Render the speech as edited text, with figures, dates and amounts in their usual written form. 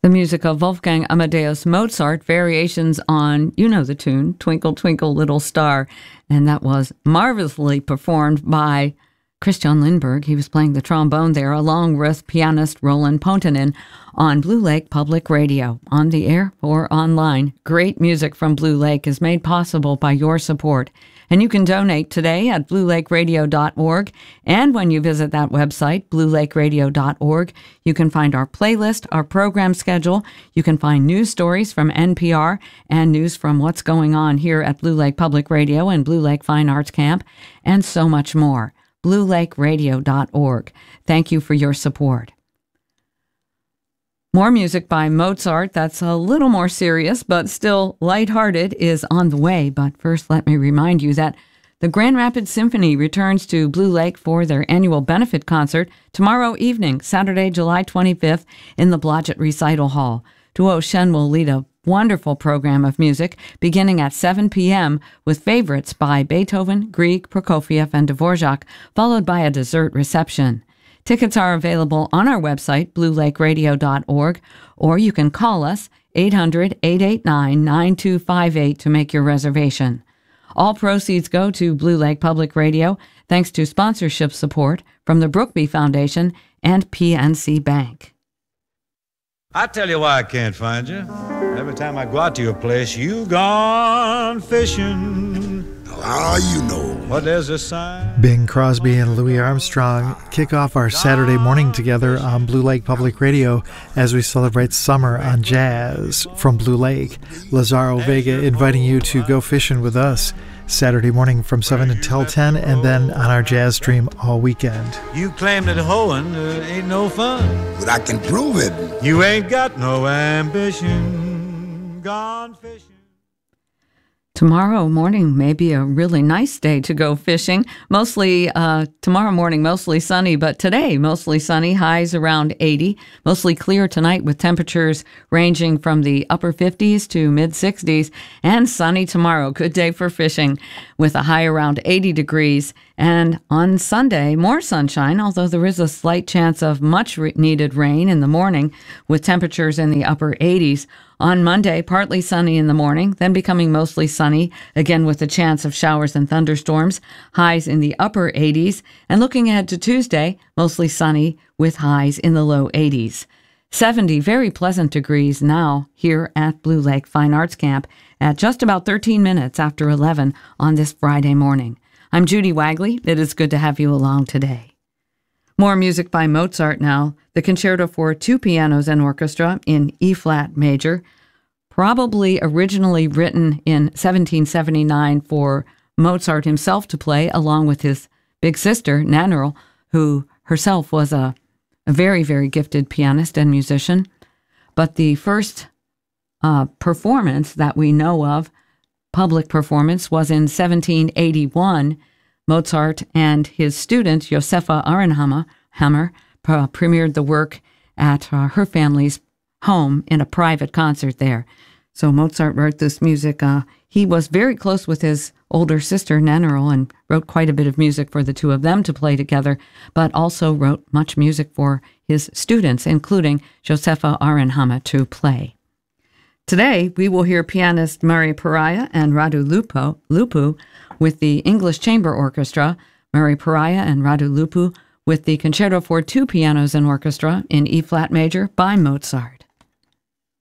The music of Wolfgang Amadeus Mozart, variations on, you know the tune, Twinkle, Twinkle, Little Star. And that was marvelously performed by Christian Lindberg. He was playing the trombone there, along with pianist Roland Pontinen on Blue Lake Public Radio, on the air or online. Great music from Blue Lake is made possible by your support. And you can donate today at bluelakeradio.org. And when you visit that website, bluelakeradio.org, you can find our playlist, our program schedule. You can find news stories from NPR and news from what's going on here at Blue Lake Public Radio and Blue Lake Fine Arts Camp, and so much more. bluelakeradio.org. Thank you for your support. More music by Mozart that's a little more serious but still lighthearted is on the way. But first, let me remind you that the Grand Rapids Symphony returns to Blue Lake for their annual benefit concert tomorrow evening, Saturday, July 25th, in the Blodgett Recital Hall. Duo Shen will lead a wonderful program of music beginning at 7 p.m. with favorites by Beethoven, Grieg, Prokofiev, and Dvorak, followed by a dessert reception. Tickets are available on our website, bluelakeradio.org, or you can call us 800-889-9258 to make your reservation. All proceeds go to Blue Lake Public Radio, thanks to sponsorship support from the Brookby Foundation and PNC Bank. I tell you why I can't find you. Every time I go out to your place, you gone fishing. How you know? What there's a sign. Bing Crosby and Louis Armstrong kick off our Saturday morning together on Blue Lake Public Radio as we celebrate summer on jazz from Blue Lake. Lazaro Vega inviting you to go fishing with us Saturday morning from 7 until 10, and then on our jazz stream all weekend. You claim that hoeing ain't no fun, But I can prove it. you ain't got no ambition. Gone fishing. Tomorrow morning may be a really nice day to go fishing. Mostly, tomorrow morning, mostly sunny, but today, mostly sunny, highs around 80. Mostly clear tonight with temperatures ranging from the upper 50s to mid-60s. And sunny tomorrow, good day for fishing with a high around 80 degrees. And on Sunday, more sunshine, although there is a slight chance of much needed rain in the morning with temperatures in the upper 80s. On Monday, partly sunny in the morning, then becoming mostly sunny, again with a chance of showers and thunderstorms, highs in the upper 80s. And looking ahead to Tuesday, mostly sunny with highs in the low 80s. 70 very pleasant degrees now here at Blue Lake Fine Arts Camp at just about 13 minutes after 11 on this Friday morning. I'm Judy Wagley. It is good to have you along today. More music by Mozart now. The Concerto for Two Pianos and Orchestra in E-flat major, probably originally written in 1779 for Mozart himself to play along with his big sister, Nannerl, who herself was a very, very gifted pianist and musician. But the first performance that we know of, public performance, was in 1781. Mozart and his student, Josefa Arenhammer, premiered the work at her family's home in a private concert there. So Mozart wrote this music. He was very close with his older sister, Nannerl, and wrote quite a bit of music for the two of them to play together, but also wrote much music for his students, including Josefa Arenhammer, to play. Today, we will hear pianist Murray Pariah and Radu Lupu with the English Chamber Orchestra, Murray Pariah and Radu Lupu with the Concerto for Two Pianos and Orchestra in E-flat major by Mozart.